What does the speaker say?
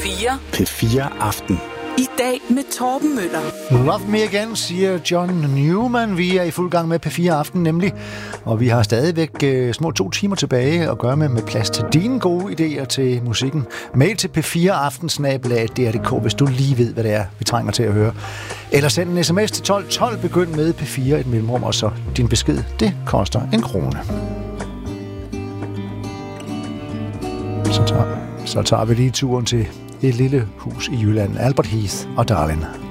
P4. P4 Aften. I dag med Torben Møller. Love me again, siger John Newman. Vi er i fuld gang med P4 Aften nemlig, og vi har stadigvæk små 2 timer tilbage at gøre med plads til dine gode idéer til musikken. Mail til p4aftensnabelag.dr.dk, hvis du lige ved, hvad det er, vi trænger til at høre. Eller send en sms til 1212, begynd med P4 et mellemrum, og så din besked, det koster 1 krone. Så tager vi lige turen til et lille hus i Jylland, Albert Heath og Darlin.